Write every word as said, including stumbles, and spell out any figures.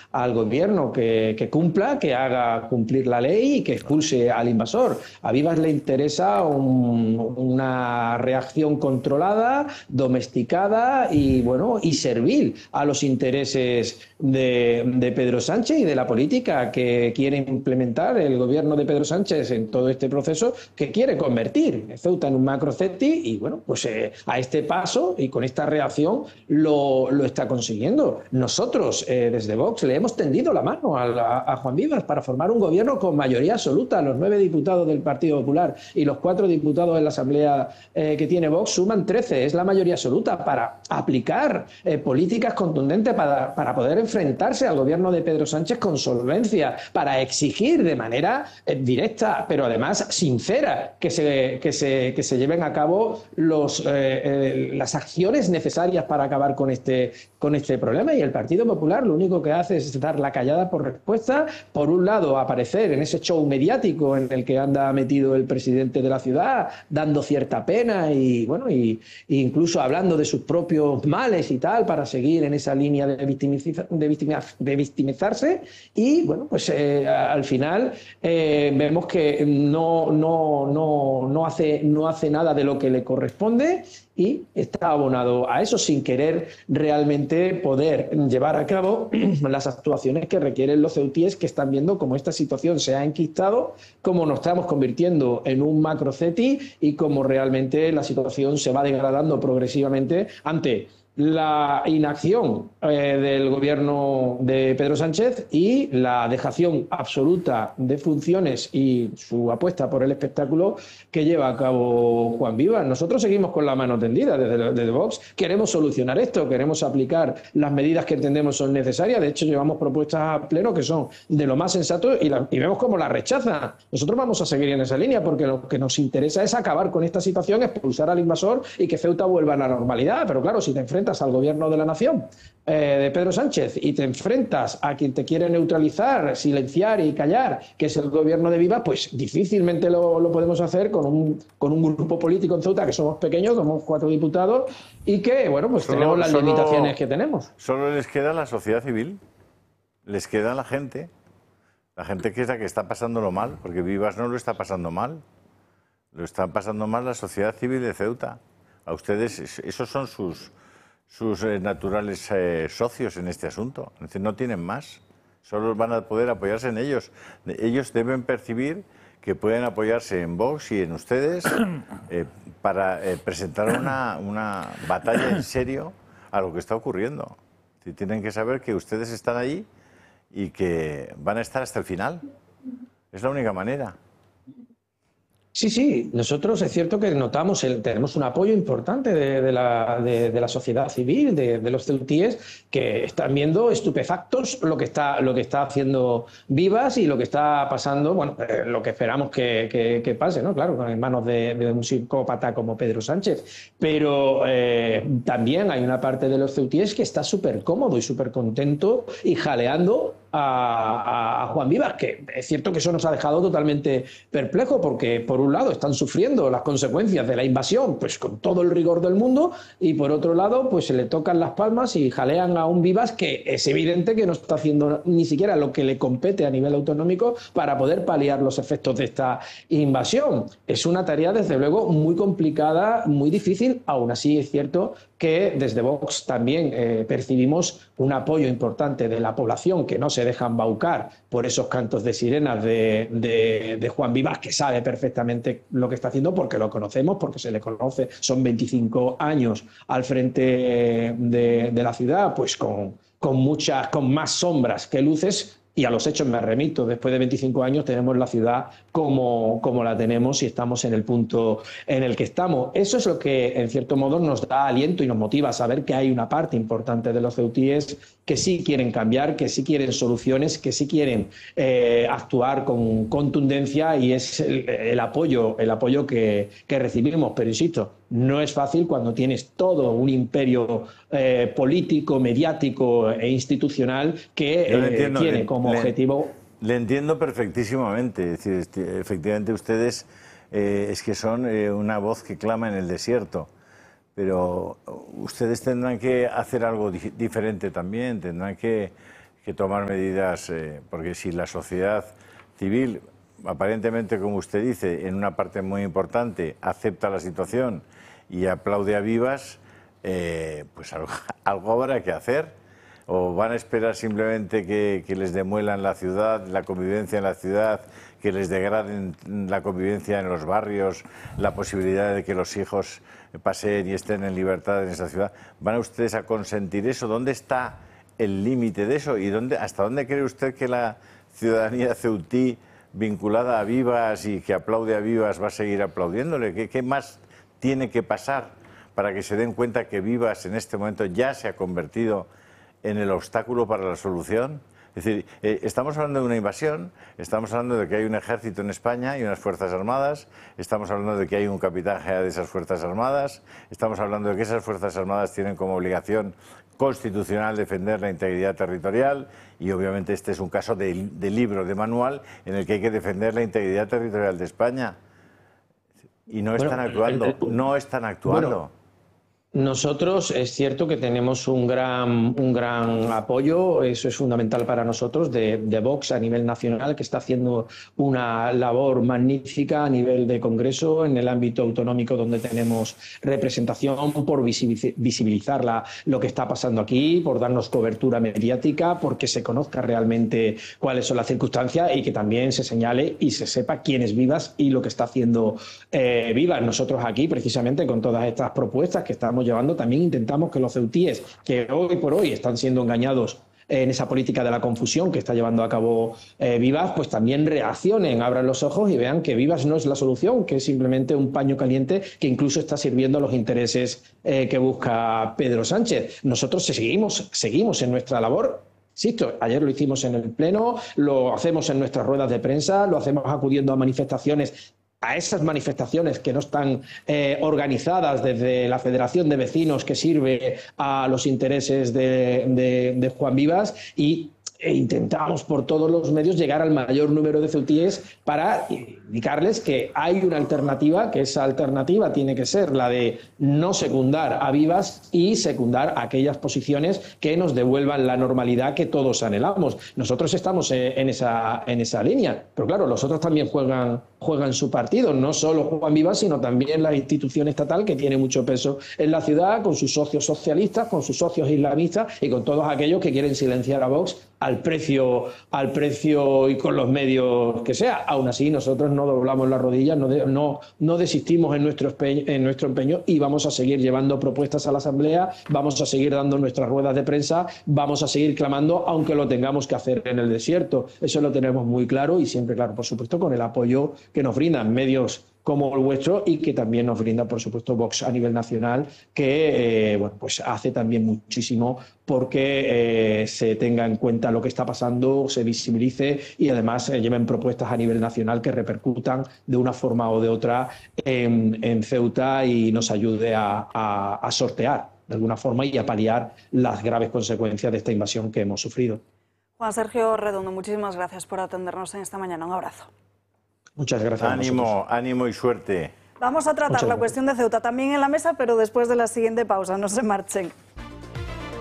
al gobierno que, que cumpla, que haga cumplir la ley y que expulse al invasor. A Vivas le interesa un, una reacción controlada, domesticada y, bueno, y servil a los intereses de, de Pedro Sánchez y de la política que quiere implementar el gobierno de Pedro Sánchez en todo este proceso, que quiere convertir Ceuta en un macroceti y, bueno, pues eh, a este paso y con esta reacción lo, lo está consiguiendo. Nosotros, eh, desde Vox, le hemos tendido la mano a, a, a Juan Vivas para formar un gobierno con mayoría absoluta. Los nueve diputados del Partido Popular y los cuatro diputados en la Asamblea eh, que tiene Vox suman trece, es la mayoría absoluta para aplicar eh, políticas contundentes para, para poder enfrentarse al gobierno de Pedro Sánchez con solvencia, para exigir de manera eh, directa, pero además sincera, que se, que se, que se lleven a cabo los, eh, eh, las acciones necesarias para acabar con este, con este problema. Y el Partido Popular lo único que hace es dar la callada por respuesta. Por un lado, aparecer en ese show mediático en el que anda metido el presidente de la ciudad, dando cierta pena y, bueno, y, y incluso hablando de sus propios males y tal, para seguir en esa línea de, victimiza, de, victimiza, de victimizarse. Y, bueno, pues eh, al final eh, vemos que no, no, no, no, hace, no hace nada de lo que le corresponde y está abonado a eso sin querer realmente poder llevar a cabo las actuaciones que requieren los ceutíes, que están viendo cómo esta situación se ha enquistado, cómo nos estamos convirtiendo en un macroceti y cómo realmente la situación se va degradando progresivamente ante la inacción eh, del gobierno de Pedro Sánchez y la dejación absoluta de funciones y su apuesta por el espectáculo que lleva a cabo Juan Vivas. Nosotros seguimos con la mano tendida desde, desde Vox. Queremos solucionar esto, queremos aplicar las medidas que entendemos son necesarias. De hecho, llevamos propuestas a pleno que son de lo más sensato y, la, y vemos cómo la rechazan. Nosotros vamos a seguir en esa línea porque lo que nos interesa es acabar con esta situación, expulsar al invasor y que Ceuta vuelva a la normalidad. Pero claro, si te enfrentas al gobierno de la nación eh, de Pedro Sánchez y te enfrentas a quien te quiere neutralizar, silenciar y callar, que es el gobierno de Vivas, pues difícilmente lo, lo podemos hacer con un, con un grupo político en Ceuta que somos pequeños, somos cuatro diputados y que, bueno, pues solo, tenemos las solo, limitaciones que tenemos. Solo les queda la sociedad civil, les queda la gente, la gente que es la que está pasándolo mal, porque Vivas no lo está pasando mal, lo está pasando mal la sociedad civil de Ceuta. A ustedes, esos son sus... sus eh, naturales eh, socios en este asunto. Es decir, no tienen más. Solo van a poder apoyarse en ellos. Ellos deben percibir que pueden apoyarse en Vox y en ustedes eh, para eh, presentar una, una batalla en serio a lo que está ocurriendo. Si tienen que saber que ustedes están ahí y que van a estar hasta el final. Es la única manera. Sí, sí, nosotros es cierto que notamos, el, tenemos un apoyo importante de, de, la, de, de la sociedad civil, de, de los ceutíes, que están viendo estupefactos lo que está, lo que está haciendo Vivas y lo que está pasando, bueno, eh, lo que esperamos que, que, que pase, ¿no? Claro, en manos de, de un psicópata como Pedro Sánchez. Pero eh, también hay una parte de los ceutíes que está súper cómodo y súper contento y jaleando a, a, a Juan Vivas, que es cierto que eso nos ha dejado totalmente perplejo porque por un lado están sufriendo las consecuencias de la invasión pues con todo el rigor del mundo y por otro lado pues se le tocan las palmas y jalean a un Vivas que es evidente que no está haciendo ni siquiera lo que le compete a nivel autonómico para poder paliar los efectos de esta invasión. Es una tarea desde luego muy complicada, muy difícil. Aún así es cierto que desde Vox también eh, percibimos un apoyo importante de la población que no se deja embaucar por esos cantos de sirenas de, de, de Juan Vivas, que sabe perfectamente lo que está haciendo porque lo conocemos, porque se le conoce. Son veinticinco años al frente de, de la ciudad, pues con, con, muchas, con más sombras que luces. Y a los hechos me remito, después de veinticinco años tenemos la ciudad como, como la tenemos y estamos en el punto en el que estamos. Eso es lo que en cierto modo nos da aliento y nos motiva a saber que hay una parte importante de los ceutíes que sí quieren cambiar, que sí quieren soluciones, que sí quieren eh, actuar con contundencia y es el, el apoyo, el apoyo que, que recibimos. Pero insisto, no es fácil cuando tienes todo un imperio eh, político, mediático e institucional que eh, entiendo, tiene como le, objetivo... Le entiendo perfectísimamente. Es decir, efectivamente ustedes eh, es que son eh, una voz que clama en el desierto. Pero ustedes tendrán que hacer algo di diferente también, tendrán que, que tomar medidas, eh, porque si la sociedad civil, aparentemente, como usted dice, en una parte muy importante, acepta la situación y aplaude a vivas, eh, pues algo, algo habrá que hacer. ¿O van a esperar simplemente que, que les demuelan la ciudad, la convivencia en la ciudad, que les degraden la convivencia en los barrios, la posibilidad de que los hijos paseen y estén en libertad en esa ciudad? ¿Van a ustedes a consentir eso? ¿Dónde está el límite de eso? ¿Y dónde, hasta dónde cree usted que la ciudadanía ceutí vinculada a Vivas y que aplaude a Vivas va a seguir aplaudiéndole? ¿Qué, qué más tiene que pasar para que se den cuenta que Vivas en este momento ya se ha convertido en el obstáculo para la solución? Es decir, eh, estamos hablando de una invasión, estamos hablando de que hay un ejército en España y unas fuerzas armadas, estamos hablando de que hay un capitán general de esas fuerzas armadas, estamos hablando de que esas fuerzas armadas tienen como obligación constitucional defender la integridad territorial y obviamente este es un caso de, de libro, de manual, en el que hay que defender la integridad territorial de España. Y no están bueno, actuando, el, el, no están actuando. Bueno. Nosotros es cierto que tenemos un gran, un gran apoyo, eso es fundamental para nosotros, de, de Vox a nivel nacional, que está haciendo una labor magnífica a nivel de Congreso, en el ámbito autonómico donde tenemos representación, por visibilizar la, lo que está pasando aquí, por darnos cobertura mediática, porque se conozca realmente cuáles son las circunstancias y que también se señale y se sepa quién es Vivas y lo que está haciendo eh, Vivas. Nosotros aquí, precisamente, con todas estas propuestas que estamos llevando, también intentamos que los ceutíes que hoy por hoy están siendo engañados en esa política de la confusión que está llevando a cabo eh, Vivas, pues también reaccionen, abran los ojos y vean que Vivas no es la solución, que es simplemente un paño caliente que incluso está sirviendo a los intereses eh, que busca Pedro Sánchez. Nosotros seguimos, seguimos en nuestra labor. Insisto, ayer lo hicimos en el Pleno, lo hacemos en nuestras ruedas de prensa, lo hacemos acudiendo a manifestaciones, a esas manifestaciones que no están eh, organizadas desde la Federación de Vecinos, que sirve a los intereses de, de, de Juan Vivas, y e intentamos por todos los medios llegar al mayor número de ceutíes para indicarles que hay una alternativa, que esa alternativa tiene que ser la de no secundar a Vivas y secundar aquellas posiciones que nos devuelvan la normalidad que todos anhelamos. Nosotros estamos en esa, en esa línea, pero claro, los otros también juegan, juegan su partido, no solo Juan Vivas, sino también la institución estatal, que tiene mucho peso en la ciudad, con sus socios socialistas, con sus socios islamistas y con todos aquellos que quieren silenciar a Vox al precio, al precio y con los medios que sea. Aún así, nosotros no doblamos las rodillas, no, de, no, no desistimos en nuestro, empeño, en nuestro empeño y vamos a seguir llevando propuestas a la Asamblea, vamos a seguir dando nuestras ruedas de prensa, vamos a seguir clamando, aunque lo tengamos que hacer en el desierto. Eso lo tenemos muy claro y siempre, claro, por supuesto, con el apoyo que nos brindan medios como el vuestro y que también nos brinda, por supuesto, Vox a nivel nacional, que eh, bueno, pues hace también muchísimo porque eh, se tenga en cuenta lo que está pasando, se visibilice y además eh, lleven propuestas a nivel nacional que repercutan de una forma o de otra en, en Ceuta y nos ayude a, a, a sortear de alguna forma y a paliar las graves consecuencias de esta invasión que hemos sufrido. Juan Sergio Redondo, muchísimas gracias por atendernos en esta mañana. Un abrazo. Muchas gracias. Ánimo, ánimo y suerte. Vamos a tratar la cuestión de Ceuta también en la mesa, pero después de la siguiente pausa. No se marchen.